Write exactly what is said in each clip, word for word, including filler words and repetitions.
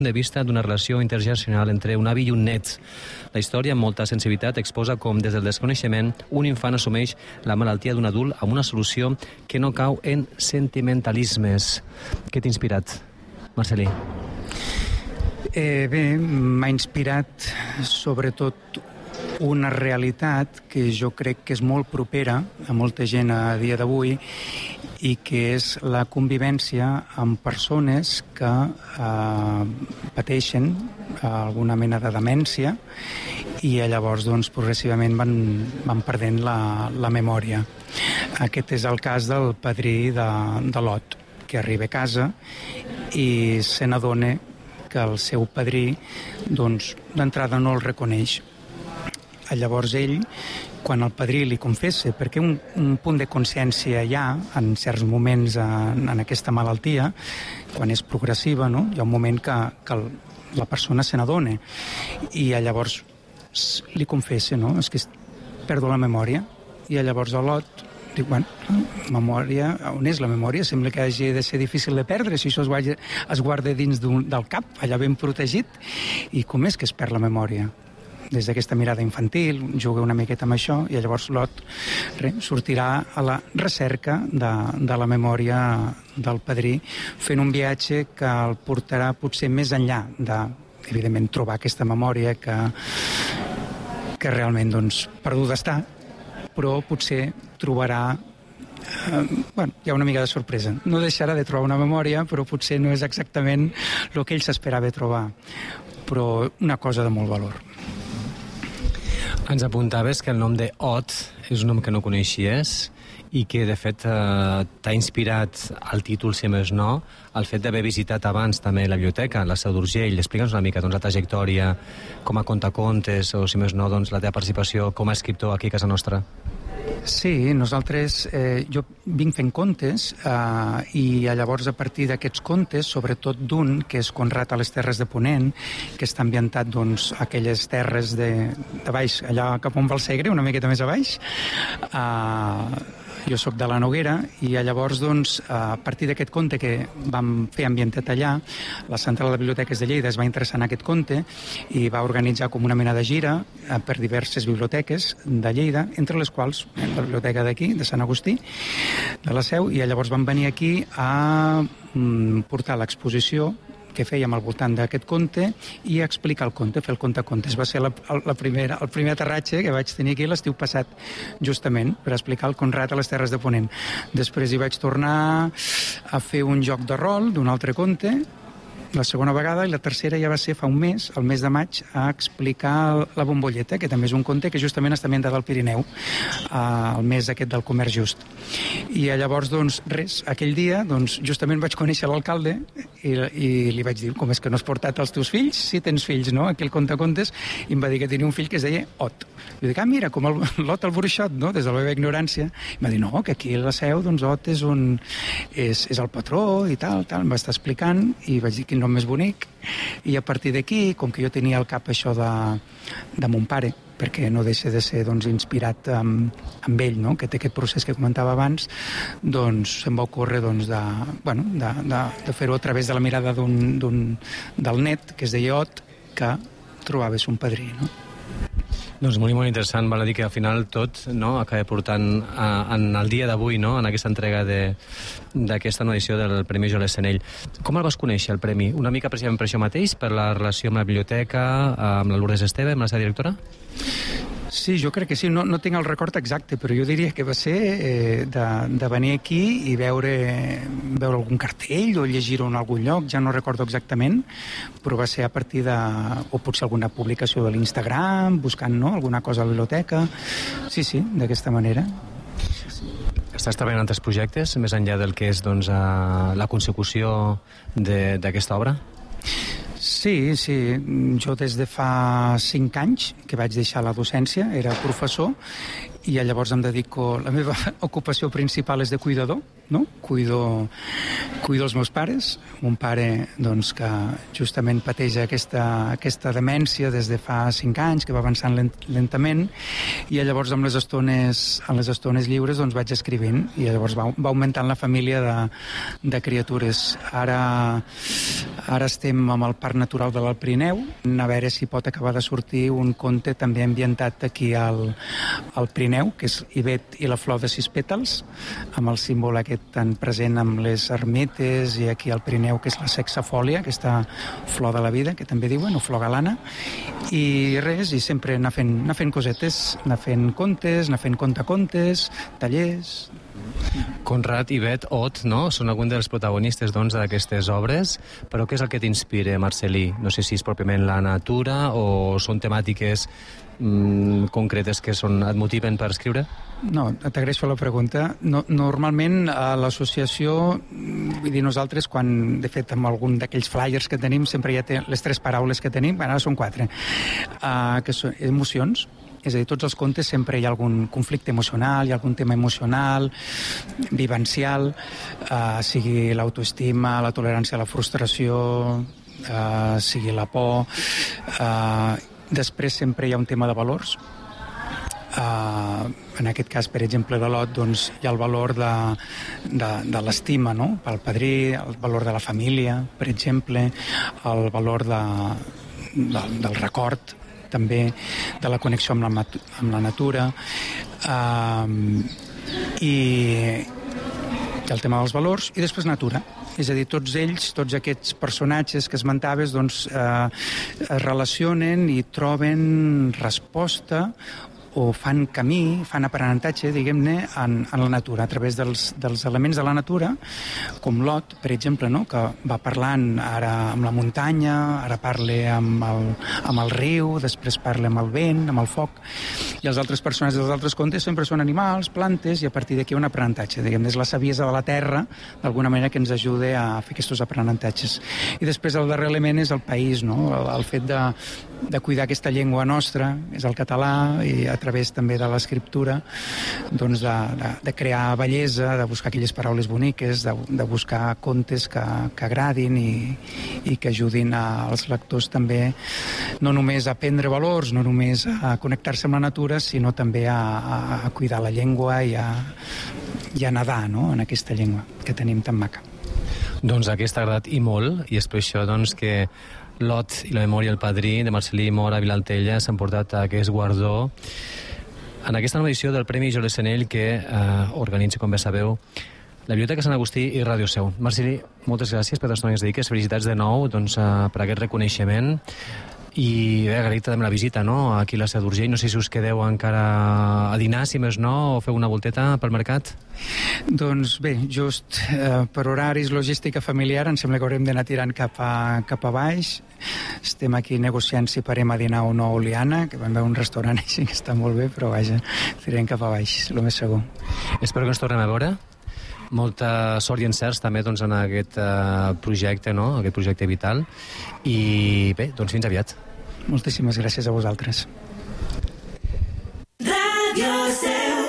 de vista d'una relació intergeneracional entre un avi i un net. La història, amb molta sensibilitat, exposa com des del desconeixement un infant assumeix la malaltia d'un adult amb una solució que no cau en sentimentalismes. Què t'ha inspirat, Marcelí? Eh, bé, m'ha inspirat sobretot una realitat que jo crec que és molt propera a molta gent a dia d'avui i que és la convivència amb persones que eh, pateixen alguna mena de demència i llavors doncs, progressivament van, van perdent la, la memòria. Aquest és el cas del padrí de, de Lot, que arriba a casa i se n'adona que el seu padrí doncs, d'entrada no el reconeix. Llavors ell, quan el padrí li confessa, perquè un, un punt de consciència hi ha en certs moments en, en aquesta malaltia, quan és progressiva, no? Hi ha un moment que, que el, la persona se n'adona i llavors li confessa, no? És que perdo la memòria. I llavors a Lot diu, bueno, memòria, on és la memòria? Sembla que hagi de ser difícil de perdre si això es guarda, es guarda dins del cap, allà ben protegit. I com és que es perd la memòria? Des d'aquesta mirada infantil, juga una miqueta amb això, i llavors Lot re, sortirà a la recerca de, de la memòria del padrí, fent un viatge que el portarà potser més enllà de, evidentment, trobar aquesta memòria que, que realment, doncs, perduda està, però potser trobarà eh, bueno, hi ha una mica de sorpresa. No deixarà de trobar una memòria, però potser no és exactament el que ell s'esperava trobar. Però una cosa de molt valor. Ens apuntaves que el nom de Ot és un nom que no coneixies i que, de fet, eh, t'ha inspirat el títol, si més no, el fet d'haver visitat abans també la biblioteca, la Seu d'Urgell. Explica'ns una mica doncs, la trajectòria com a contacontes o, si més no, doncs, la teva participació com a escriptor aquí a casa nostra. Sí, nosaltres, eh, jo vinc fent contes eh, i llavors a partir d'aquests contes, sobretot d'un, que és Conrad a les Terres de Ponent, que està ambientat doncs, a aquelles terres de, de baix, allà cap on va el Segre, una miqueta més a baix. Eh, jo sóc de la Noguera i llavors doncs, a partir d'aquest conte que vam fer ambientat allà, la Central de Biblioteques de Lleida es va interessar en aquest conte i va organitzar com una mena de gira eh, per diverses biblioteques de Lleida, entre les quals eh, la biblioteca d'aquí, de Sant Agustí, de la Seu, i llavors van venir aquí a mm, portar l'exposició que fèiem al voltant d'aquest conte i explicar el conte, fer el conte a contes. Va ser la, la primera, el primer aterratge que vaig tenir aquí l'estiu passat, justament, per explicar el Conrad a les Terres de Ponent. Després hi vaig tornar a fer un joc de rol d'un altre conte, la segona vegada, i la tercera ja va ser fa un mes, el mes de maig, a explicar La bombolleta, que també és un conte que justament està ambientat al Pirineu, el mes aquest del comerç just. I llavors, doncs, res, aquell dia, doncs, justament vaig conèixer l'alcalde i, i li vaig dir, com és que no has portat els teus fills? Si tens fills, no? Aquí el contacontes, i em va dir que tenia un fill que es deia Ot. I dic, ah, mira, com el, l'Ot el bruixot, no? Des de la meva ignorància. I em va dir, no, que aquí a la Seu, doncs, Ot és un... és, és el patró i tal, tal. Em va estar explicant i vaig dir, quin nom més bonic. I a partir d'aquí, com que jo tenia al cap això de, de mon pare, perquè no deixa de ser doncs, inspirat amb, amb ell, no? Que té aquest procés que comentava abans, doncs se'm va ocórrer doncs, de, bueno, de, de, de fer-ho a través de la mirada d'un, d'un, del net, que es deia Ot, que trobaves un padrí, no? Doncs molt, molt interessant, val a dir que al final tot no, acaba portant a, en el dia d'avui, no, en aquesta entrega de, d'aquesta nova edició del Premi Joan Senell. Com el vas conèixer, el premi? Una mica precisament per això mateix, per la relació amb la biblioteca, amb la Lourdes Esteve, amb la seva directora? Sí, jo crec que sí, no, no tinc el record exacte, però jo diria que va ser eh, de, de venir aquí i veure, veure algun cartell o llegir-ho en algun lloc, ja no recordo exactament, però va ser a partir de, o potser alguna publicació de l'Instagram, buscant no, alguna cosa a la biblioteca, sí, sí, d'aquesta manera. Estàs treballant en altres projectes, més enllà del que és doncs, uh, la consecució de, d'aquesta obra? Sí, sí. Jo des de fa cinc anys que vaig deixar la docència, era professor, i llavors em dedico... La meva ocupació principal és de cuidador, no? Cuido, cuido els meus pares. Un pare doncs, que justament pateix aquesta, aquesta demència des de fa cinc anys, que va avançant lent, lentament, i llavors amb les estones, amb les estones lliures doncs, vaig escrivint, i llavors va, va augmentant la família de, de criatures. Ara, ara estem amb el Parc Natural de l'Alt Pirineu, a veure si pot acabar de sortir un conte també ambientat aquí al, al Pirineu, que és Ivet i la flor de sis pètals, amb el símbol aquest tan present amb les ermetes i aquí al Pirineu, que és la sexafòlia, aquesta flor de la vida, que també diuen, o flor galana, i res, i sempre anar fent, anar fent cosetes, anar fent contes, anar fent contacontes, tallers... Conrad, Ivet, Ot, no? Són alguns dels protagonistes doncs, d'aquestes obres, però què és el que t'inspira, Marcel·lí? No sé si és pròpiament la natura o són temàtiques mm, concretes que són, et motiven per escriure? No, t'agraeixo la pregunta. No, normalment a l'associació, vull dir, nosaltres quan, de fet, amb algun d'aquells flyers que tenim, sempre hi ha les tres paraules que tenim, ara són quatre, uh, que són emocions. És a dir, tots els contes sempre hi ha algun conflicte emocional, hi ha algun tema emocional, vivencial, eh, sigui l'autoestima, la tolerància a la frustració, eh, sigui la por. Eh, després sempre hi ha un tema de valors. Uh, en aquest cas, per exemple, de l'Ot, doncs, hi ha el valor de, de, de l'estima, no? Pel padrí, el valor de la família, per exemple, el valor de, de, del record, també de la connexió amb la, amb la natura, uh, i, i el tema dels valors, i després natura. És a dir, tots ells, tots aquests personatges que esmentaves, doncs, eh, es relacionen i troben resposta o fan camí, fan aprenentatge, diguem-ne, en, en la natura, a través dels, dels elements de la natura, com l'Ot, per exemple, no? Que va parlant ara amb la muntanya, ara parla amb el, amb el riu, després parla amb el vent, amb el foc, i els altres personatges dels altres contes sempre són animals, plantes, i a partir d'aquí un aprenentatge, diguem-ne, és la saviesa de la terra, d'alguna manera que ens ajuda a fer aquests aprenentatges. I després el darrer element és el país, no? El, el fet de, de cuidar aquesta llengua nostra, és el català, i a través també de l'escriptura, doncs de, de, de crear bellesa, de buscar aquelles paraules boniques, de, de buscar contes que, que agradin i, i que ajudin als lectors també no només a aprendre valors, no només a connectar-se amb la natura, sinó també a, a, a cuidar la llengua i a, i a nedar, no?, en aquesta llengua que tenim tan maca. Doncs aquesta ha agradat i molt, i és per això doncs, que l'Ot i la memòria del padrí de Marcel·lí Mora Vilaltella s'han portat a aquest guardó en aquesta nova edició del Premi Joles Senell que eh, organitza, com bé sabeu, la Biblioteca Sant Agustí i Ràdio Seu. Marcel·lí, moltes gràcies per les teves dediques, felicitats de nou doncs, eh, per aquest reconeixement i bé, agraït també la visita, no?, aquí a la Seu d'Urgell. No sé si us quedeu encara a dinar, si més no, o feu una volteta pel mercat? Doncs bé, just eh, per horaris, logística familiar, em sembla que haurem d'anar tirant cap a, cap a baix. Estem aquí negociant si parem a dinar o no a Oliana, que vam veure un restaurant així que està molt bé, però vaja, tirem cap a baix, el més segur. Espero que ens tornem a veure. Molta sort i encerts també doncs, en aquest uh, projecte, no?, aquest projecte vital. I bé, doncs fins aviat. Moltíssimes gràcies a vosaltres. Ràdio Seu.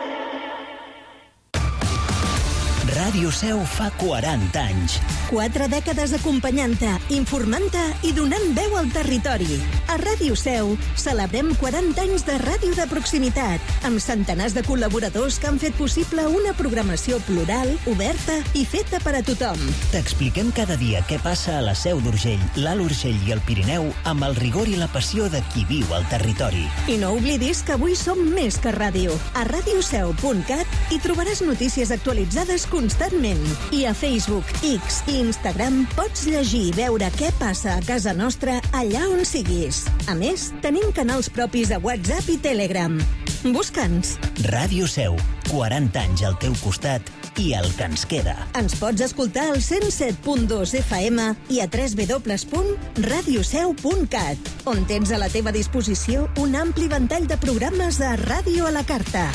Ràdio Seu fa quaranta anys. Quatre dècades acompanyant-te, informant-te i donant veu al territori. A Ràdio Seu celebrem quaranta anys de ràdio de proximitat, amb centenars de col·laboradors que han fet possible una programació plural, oberta i feta per a tothom. T'expliquem cada dia què passa a la Seu d'Urgell, l'Alt Urgell i el Pirineu amb el rigor i la passió de qui viu al territori. I no oblidis que avui som més que ràdio. A radioseu punt cat hi trobaràs notícies actualitzades constantment. I a Facebook, X i Instagram pots llegir i veure què passa a casa nostra allà on siguis. A més, tenim canals propis a WhatsApp i Telegram. Busca'ns. Ràdio Seu, quaranta anys al teu costat i el que ens queda. Ens pots escoltar al cent set punt dos F M i a w w w punt radioseu punt cat, on tens a la teva disposició un ampli ventall de programes de ràdio a la carta.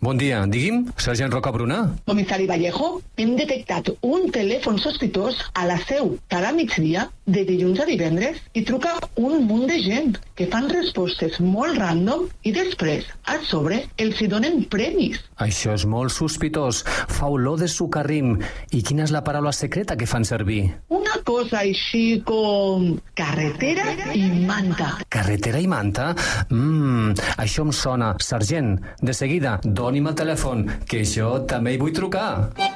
Bon dia, digui'm, sergent Rocabruna? Comissari Vallejo, hem detectat un telèfon sospitós a la seu cada migdia de dilluns a divendres i truca un munt de gent que fan respostes molt random i després, a sobre, els hi donen premis. Això és molt sospitós. Fa olor de sucarrim. I quina és la paraula secreta que fan servir? Una cosa així com carretera i manta. Carretera i manta? Mmm, això em sona. Sergent, de seguida, doni'm el telèfon, que jo també hi vull trucar.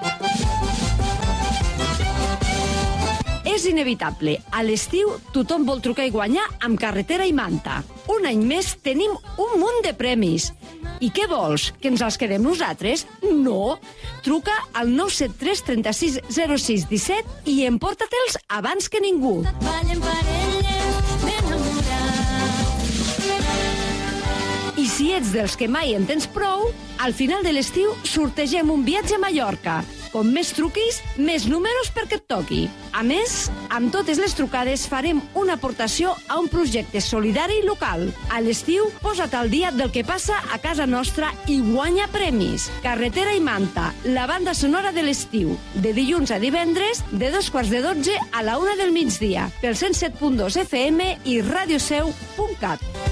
És inevitable. A l'estiu tothom vol trucar i guanyar amb carretera i manta. Un any més tenim un munt de premis. I què vols? Que ens els quedem nosaltres? No! Truca al nou set tres trenta-sis zero sis disset i emporta-te'ls abans que ningú. I si ets dels que mai en tens prou, al final de l'estiu sortegem un viatge a Mallorca. Com més truquis, més números perquè et toqui. A més, amb totes les trucades farem una aportació a un projecte solidari local. A l'estiu, posa't al dia del que passa a casa nostra i guanya premis. Carretera i manta, la banda sonora de l'estiu. De dilluns a divendres, de dos quarts de dotze a la una del migdia. Pel cent set punt dos F M i radioseu punt cat.